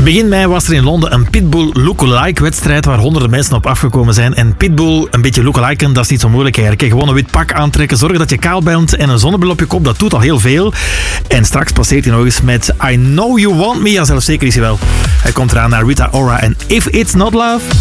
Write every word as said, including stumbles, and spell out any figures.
Begin mei was er in Londen een Pitbull lookalike-wedstrijd waar honderden mensen op afgekomen zijn. En Pitbull, een beetje lookaliken, dat is niet zo moeilijk eigenlijk. Gewoon een wit pak aantrekken, zorgen dat je kaal bent en een zonnebril op je kop, dat doet al heel veel. En straks passeert hij nog eens met I Know You Want Me. Ja, zelfs zeker is hij wel. Hij komt eraan naar Rita Ora en If It's Not Love.